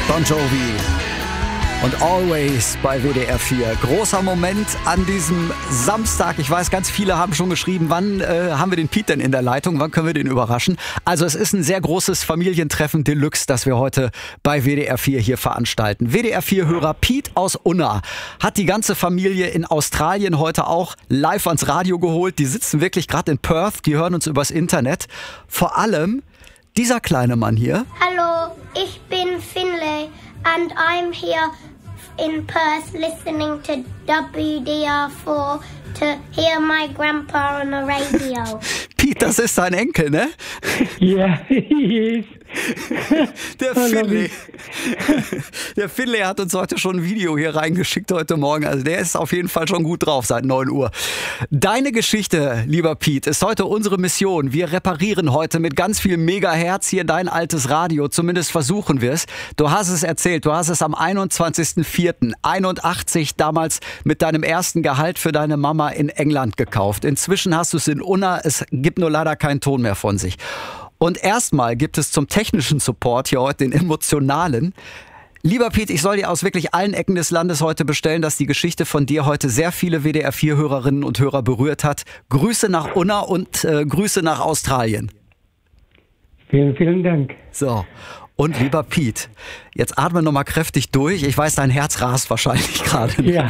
Bon Jovi und Always bei WDR 4. Großer Moment an diesem Samstag. Ich weiß, ganz viele haben schon geschrieben, wann haben wir den Piet denn in der Leitung? Wann können wir den überraschen? Also es ist ein sehr großes Familientreffen Deluxe, das wir heute bei WDR 4 hier veranstalten. WDR 4-Hörer Piet aus Unna hat die ganze Familie in Australien heute auch live ans Radio geholt. Die sitzen wirklich gerade in Perth, die hören uns übers Internet. Vor allem dieser kleine Mann hier. Hallo, ich bin Finlay and I'm here in Perth listening to WDR4 to hear my grandpa on the radio. Piet, das ist dein Enkel, ne? Ja, he is. Der Finlay. Der Finlay hat uns heute schon ein Video hier reingeschickt heute Morgen. Also der ist auf jeden Fall schon gut drauf seit 9 Uhr. Deine Geschichte, lieber Piet, ist heute unsere Mission. Wir reparieren heute mit ganz viel Megahertz hier dein altes Radio. Zumindest versuchen wir es. Du hast es erzählt. Du hast es am 21.04.81 damals mit deinem ersten Gehalt für deine Mama in England gekauft. Inzwischen hast du es in Unna. Es gibt nur leider keinen Ton mehr von sich. Und erstmal gibt es zum technischen Support hier heute den emotionalen. Lieber Piet, ich soll dir aus wirklich allen Ecken des Landes heute bestellen, dass die Geschichte von dir heute sehr viele WDR4-Hörerinnen und Hörer berührt hat. Grüße nach Unna und Grüße nach Australien. Vielen, vielen Dank. So. Und lieber Piet, jetzt atme nochmal kräftig durch. Ich weiß, dein Herz rast wahrscheinlich gerade. Ja.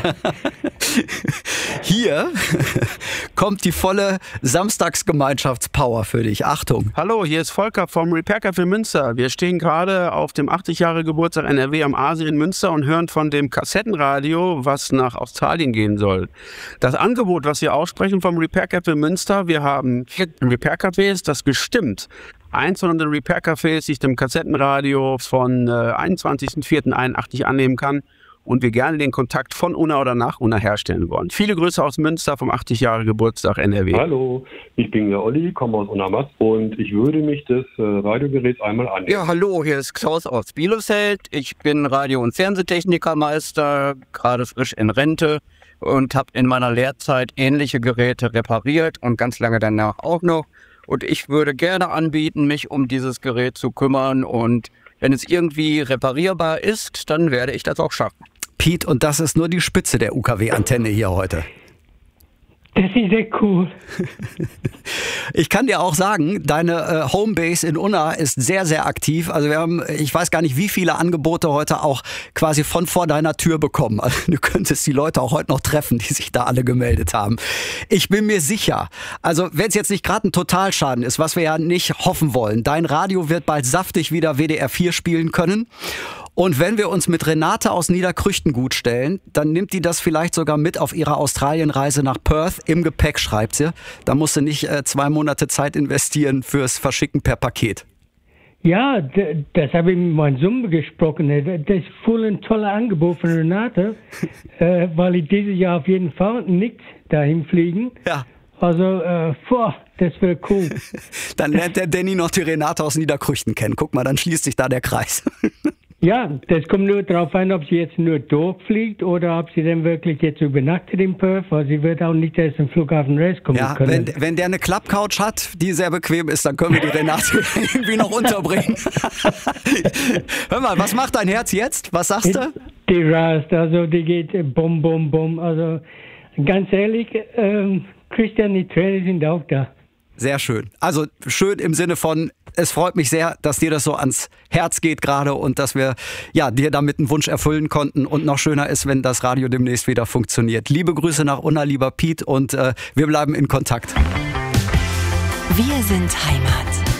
Hier kommt die volle Samstagsgemeinschaftspower für dich. Achtung. Hallo, hier ist Volker vom Repair Café Münster. Wir stehen gerade auf dem 80-Jahre-Geburtstag NRW am Aasee in Münster und hören von dem Kassettenradio, was nach Australien gehen soll. Das Angebot, was wir aussprechen vom Repair Café Münster, wir haben 4 Repair Cafés, das gestimmt. Eins von den Repair Cafés sich dem Kassettenradio von 21.04.81 annehmen kann und wir gerne den Kontakt von Unna oder nach Unna herstellen wollen. Viele Grüße aus Münster vom 80-Jahre-Geburtstag NRW. Hallo, ich bin der Olli, komme aus Unna und ich würde mich des Radiogeräts einmal annehmen. Ja, hallo, hier ist Klaus aus Bielefeld. Ich bin Radio- und Fernsehtechnikermeister, gerade frisch in Rente und habe in meiner Lehrzeit ähnliche Geräte repariert und ganz lange danach auch noch. Und ich würde gerne anbieten, mich um dieses Gerät zu kümmern. Und wenn es irgendwie reparierbar ist, dann werde ich das auch schaffen. Piet, und das ist nur die Spitze der UKW-Antenne hier heute. Das ist sehr cool. Ich kann dir auch sagen, deine Homebase in Unna ist sehr, sehr aktiv. Also wir haben, ich weiß gar nicht, wie viele Angebote heute auch quasi von vor deiner Tür bekommen. Also du könntest die Leute auch heute noch treffen, die sich da alle gemeldet haben. Ich bin mir sicher, also wenn es jetzt nicht gerade ein Totalschaden ist, was wir ja nicht hoffen wollen, dein Radio wird bald saftig wieder WDR 4 spielen können. Und wenn wir uns mit Renate aus Niederkrüchten gut stellen, dann nimmt die das vielleicht sogar mit auf ihrer Australienreise nach Perth im Gepäck, schreibt sie. Da musst du nicht 2 Monate Zeit investieren fürs Verschicken per Paket. Ja, das habe ich mit meinem Sohn gesprochen. Das ist voll ein tolles Angebot von Renate, weil ich dieses Jahr auf jeden Fall nicht dahin fliegen. Ja. Also, das wäre cool. Dann lernt der Danny noch die Renate aus Niederkrüchten kennen. Guck mal, dann schließt sich da der Kreis. Ja, das kommt nur darauf an, ob sie jetzt nur durchfliegt oder ob sie dann wirklich jetzt übernachtet in Perth, weil sie wird auch nicht erst im Flughafen rauskommen können. Wenn der eine Klappcouch hat, die sehr bequem ist, dann können wir die Renate irgendwie noch unterbringen. Hör mal, was macht dein Herz jetzt? Was sagst du? Die rast, also die geht bum, bum, bum. Also ganz ehrlich, Christian, die Tränen sind auch da. Sehr schön. Also schön im Sinne von, es freut mich sehr, dass dir das so ans Herz geht gerade und dass wir dir damit einen Wunsch erfüllen konnten. Und noch schöner ist, wenn das Radio demnächst wieder funktioniert. Liebe Grüße nach Unna, lieber Piet, und wir bleiben in Kontakt. Wir sind Heimat.